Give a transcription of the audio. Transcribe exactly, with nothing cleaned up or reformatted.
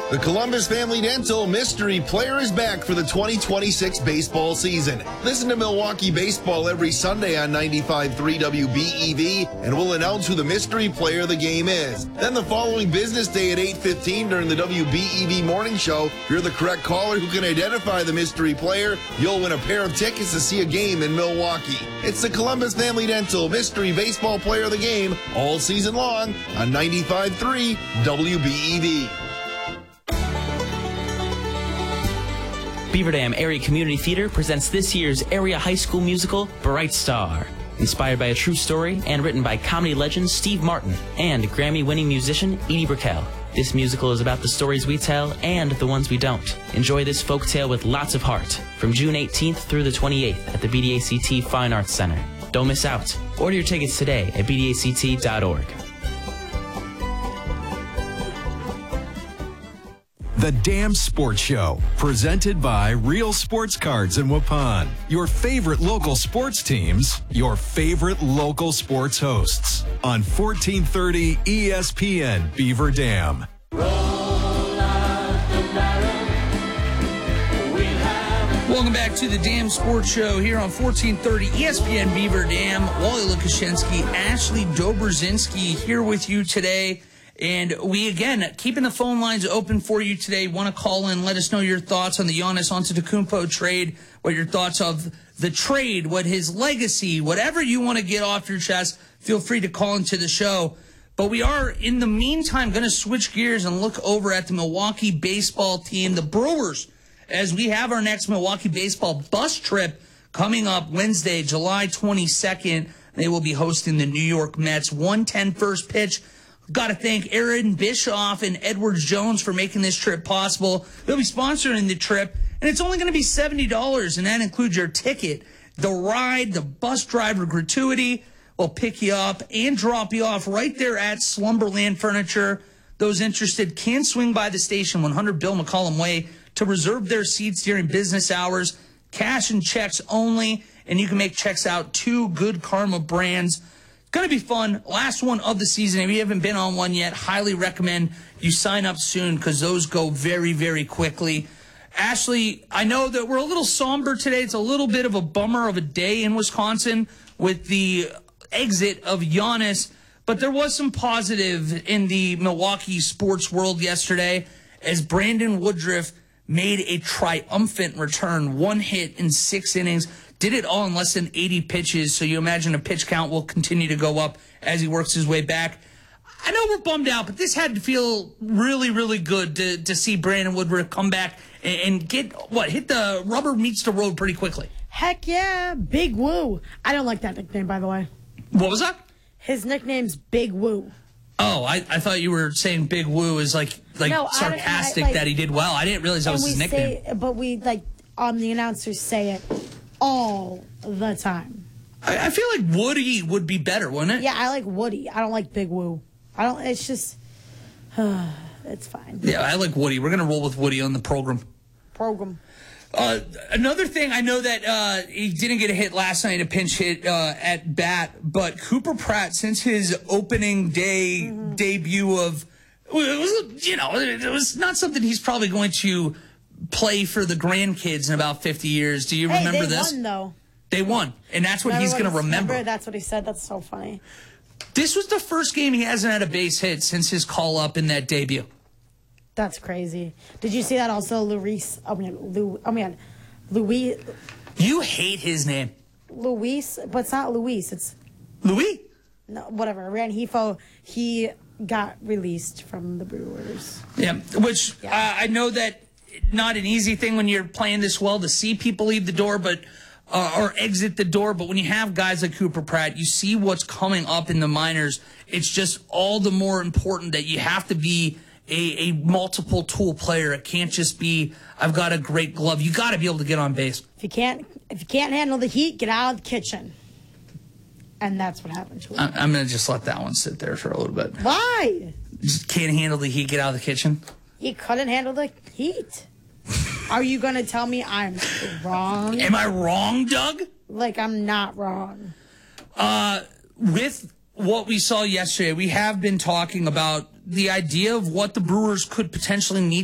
The Columbus Family Dental Mystery Player is back for the twenty twenty-six baseball season. Listen to Milwaukee Baseball every Sunday on ninety-five point three W B E V, and we'll announce who the mystery player of the game is. Then the following business day at eight fifteen during the W B E V Morning Show, if you're the correct caller who can identify the mystery player, you'll win a pair of tickets to see a game in Milwaukee. It's the Columbus Family Dental Mystery Baseball Player of the Game all season long on ninety-five point three W B E V. Beaver Dam Area Community Theater presents this year's area high school musical, Bright Star. Inspired by a true story and written by comedy legend Steve Martin and Grammy-winning musician Edie Brickell. This musical is about the stories we tell and the ones we don't. Enjoy this folktale with lots of heart from June eighteenth through the twenty-eighth at the B D A C T Fine Arts Center. Don't miss out. Order your tickets today at B D A C T dot org. The Dam Sports Show, presented by Real Sports Cards in Waupun. Your favorite local sports teams, your favorite local sports hosts. On fourteen thirty E S P N Beaver Dam. Welcome back to the Dam Sports Show here on fourteen thirty E S P N Beaver Dam. Wally Lukashenski, Ashley Dobrzinski here with you today. And we, again, keeping the phone lines open for you today. Want to call in, let us know your thoughts on the Giannis Antetokounmpo trade, what your thoughts of the trade, what his legacy, whatever you want to get off your chest, feel free to call into the show. But we are, in the meantime, going to switch gears and look over at the Milwaukee baseball team, the Brewers, as we have our next Milwaukee baseball bus trip coming up Wednesday, July twenty-second. They will be hosting the New York Mets. one ten first pitch. Got to thank Aaron Bischoff and Edwards Jones for making this trip possible. They'll be sponsoring the trip, and it's only going to be seventy dollars, and that includes your ticket, the ride, the bus driver gratuity. Will pick you up and drop you off right there at Slumberland Furniture. Those interested can swing by the station, one hundred Bill McCollum Way, to reserve their seats during business hours. Cash and checks only, and you can make checks out to Good Karma Brands. Going to be fun. Last one of the season. If you haven't been on one yet, highly recommend you sign up soon because those go very, very quickly. Ashley, I know that we're a little somber today. It's a little bit of a bummer of a day in Wisconsin with the exit of Giannis, but there was some positive in the Milwaukee sports world yesterday as Brandon Woodruff made a triumphant return, one hit in six innings. Did it all in less than eighty pitches, so you imagine a pitch count will continue to go up as he works his way back. I know we're bummed out, but this had to feel really, really good to, to see Brandon Woodruff come back and, and get, what, hit the rubber meets the road pretty quickly. Heck yeah, Big Woo. I don't like that nickname, by the way. What was that? His nickname's Big Woo. Oh, I, I thought you were saying Big Woo is like like no, sarcastic I, I, like, that he did well. I didn't realize that was his nickname. Say, but we, like, um, the announcers say it all the time. I, I feel like Woody would be better, wouldn't it? Yeah, I like Woody. I don't like Big Woo. I don't, it's just, uh, it's fine. Yeah, I like Woody. We're going to roll with Woody on the program. Program. Uh, another thing, I know that uh, he didn't get a hit last night, a pinch hit uh, at bat, but Cooper Pratt, since his opening day mm-hmm. debut of, it was, you know, it was not something he's probably going to play for the grandkids in about fifty years. Do you hey, remember they this? They won, though. They won, and that's what remember he's going to remember. remember. That's what he said. That's so funny. This was the first game he hasn't had a base hit since his call-up in that debut. That's crazy. Did you see that also, Luis? Oh, man, Lu, oh, man. Louis. You hate his name. Luis, but it's not Luis. It's Louis. No, whatever. Rengifo, he got released from the Brewers. Yeah, which yeah. Uh, I know that not an easy thing when you're playing this well to see people leave the door, but uh, or exit the door. But when you have guys like Cooper Pratt, you see what's coming up in the minors. It's just all the more important that you have to be a, a multiple tool player. It can't just be, I've got a great glove. You got to be able to get on base. If you can't, if you can't handle the heat, get out of the kitchen. And that's what happened to him. I'm going to just let that one sit there for a little bit. Why? Just can't handle the heat, get out of the kitchen. He couldn't handle the heat. Are you going to tell me I'm wrong? Am I wrong, Doug? Like, I'm not wrong. Uh, with what we saw yesterday, we have been talking about the idea of what the Brewers could potentially need